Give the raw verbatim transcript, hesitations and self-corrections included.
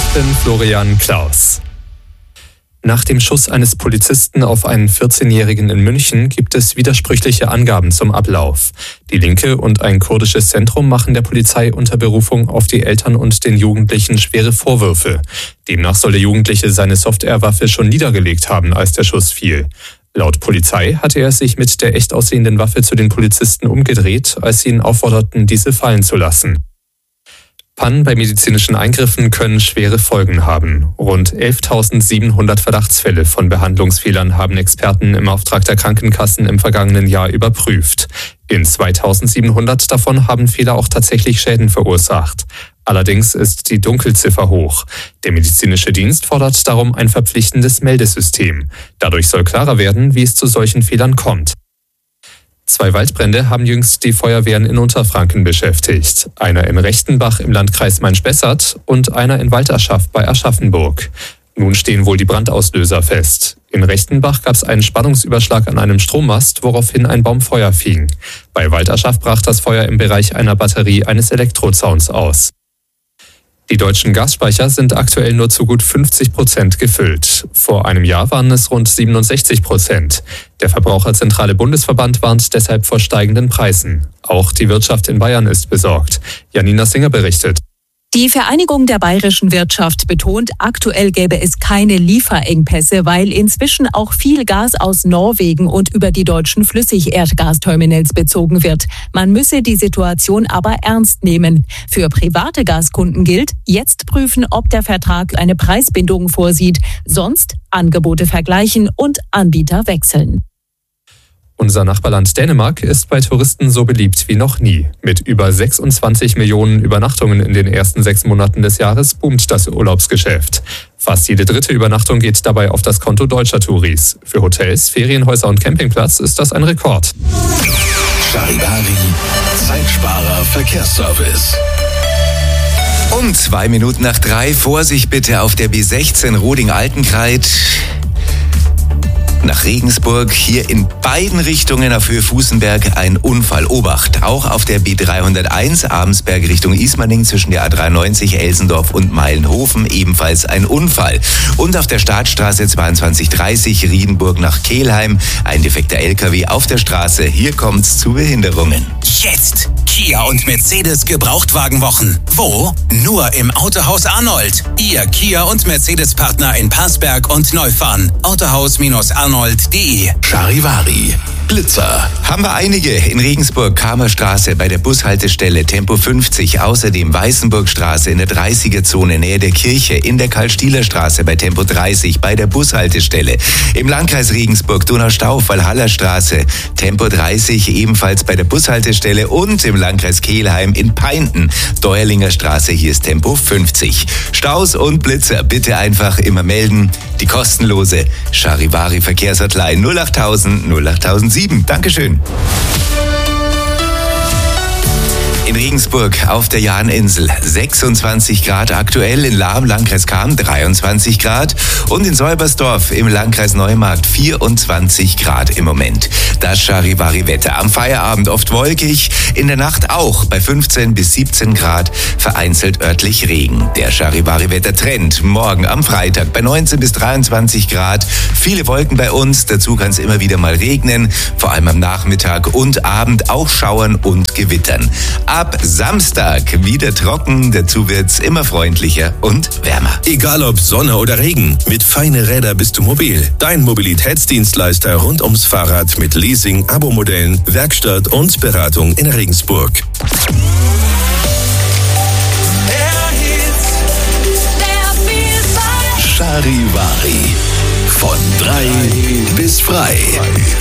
bin Florian Klaus. Nach dem Schuss eines Polizisten auf einen vierzehnjährigen in München gibt es widersprüchliche Angaben zum Ablauf. Die Linke und ein kurdisches Zentrum machen der Polizei unter Berufung auf die Eltern und den Jugendlichen schwere Vorwürfe. Demnach soll der Jugendliche seine Softwarewaffe schon niedergelegt haben, als der Schuss fiel. Laut Polizei hatte er sich mit der echt aussehenden Waffe zu den Polizisten umgedreht, als sie ihn aufforderten, diese fallen zu lassen. Pannen bei medizinischen Eingriffen können schwere Folgen haben. Rund elftausendsiebenhundert Verdachtsfälle von Behandlungsfehlern haben Experten im Auftrag der Krankenkassen im vergangenen Jahr überprüft. In zweitausendsiebenhundert davon haben Fehler auch tatsächlich Schäden verursacht. Allerdings ist die Dunkelziffer hoch. Der medizinische Dienst fordert darum ein verpflichtendes Meldesystem. Dadurch soll klarer werden, wie es zu solchen Fehlern kommt. Zwei Waldbrände haben jüngst die Feuerwehren in Unterfranken beschäftigt. Einer in Rechtenbach im Landkreis Main-Spessart und einer in Walterschaft bei Aschaffenburg. Nun stehen wohl die Brandauslöser fest. In Rechtenbach gab es einen Spannungsüberschlag an einem Strommast, woraufhin ein Baum Feuer fing. Bei Walterschaft brach das Feuer im Bereich einer Batterie eines Elektrozauns aus. Die deutschen Gasspeicher sind aktuell nur zu gut fünfzig Prozent gefüllt. Vor einem Jahr waren es rund siebenundsechzig Prozent. Der Verbraucherzentrale Bundesverband warnt deshalb vor steigenden Preisen. Auch die Wirtschaft in Bayern ist besorgt. Janina Singer berichtet. Die Vereinigung der bayerischen Wirtschaft betont, aktuell gäbe es keine Lieferengpässe, weil inzwischen auch viel Gas aus Norwegen und über die deutschen Flüssigerdgasterminals bezogen wird. Man müsse die Situation aber ernst nehmen. Für private Gaskunden gilt, jetzt prüfen, ob der Vertrag eine Preisbindung vorsieht, sonst Angebote vergleichen und Anbieter wechseln. Unser Nachbarland Dänemark ist bei Touristen so beliebt wie noch nie. Mit über sechsundzwanzig Millionen Übernachtungen in den ersten sechs Monaten des Jahres boomt das Urlaubsgeschäft. Fast jede dritte Übernachtung geht dabei auf das Konto deutscher Touris. Für Hotels, Ferienhäuser und Campingplatz ist das ein Rekord. Charivari, Zeitsparer Verkehrsservice. Um zwei Minuten nach drei, Vorsicht bitte auf der B sechzehn Roding-Altenkreid. Nach Regensburg, hier in beiden Richtungen auf Höhe Fußenberg ein Unfall. Obacht, auch auf der B dreihunderteins Abensberg Richtung Ismaning zwischen der A dreiundneunzig Elsendorf und Meilenhofen ebenfalls ein Unfall. Und auf der Startstraße zweiundzwanzig dreißig Riedenburg nach Kelheim ein defekter L K W auf der Straße. Hier kommt's zu Behinderungen. Jetzt Kia und Mercedes Gebrauchtwagenwochen. Wo? Nur im Autohaus Arnold. Ihr Kia und Mercedes Partner in Passberg und Neufahren. Autohaus-Arnold. Arnold.de. Charivari. Blitzer. Haben wir einige. In Regensburg, Kramerstraße bei der Bushaltestelle Tempo fünfzig. Außerdem Weißenburgstraße in der dreißiger-Zone nähe der Kirche. In der Karl-Stieler-Straße bei Tempo dreißig bei der Bushaltestelle. Im Landkreis Regensburg, Donaustauf, Walhallerstraße, Tempo dreißig ebenfalls bei der Bushaltestelle. Und im Landkreis Kelheim in Peinten, Deuerlinger Straße, hier ist Tempo fünfzig. Staus und Blitzer bitte einfach immer melden. Die kostenlose Charivari Verkehrshotline null achttausend null achttausendsieben. Dankeschön. In Regensburg auf der Jahninsel sechsundzwanzig Grad aktuell, in Lahm, Landkreis Cham dreiundzwanzig Grad und in Säubersdorf im Landkreis Neumarkt vierundzwanzig Grad im Moment. Das Charivari-Wetter am Feierabend oft wolkig, in der Nacht auch bei fünfzehn bis siebzehn Grad, vereinzelt örtlich Regen. Der Charivari-Wetter-Trend morgen am Freitag bei neunzehn bis dreiundzwanzig Grad, viele Wolken bei uns, dazu kann es immer wieder mal regnen, vor allem am Nachmittag und Abend auch Schauern und Gewittern. Ab Samstag wieder trocken, dazu wird's immer freundlicher und wärmer. Egal ob Sonne oder Regen, mit Feine Räder bist du mobil. Dein Mobilitätsdienstleister rund ums Fahrrad mit Leasing, Abo-Modellen, Werkstatt und Beratung in Regensburg. Charivari. Von drei bis frei.